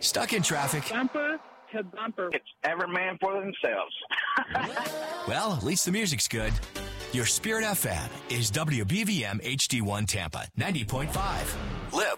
Stuck in traffic? Bumper to bumper. It's every man for themselves. Well, at least the music's good. Your Spirit FM is WBVM HD1 Tampa, 90.5. Live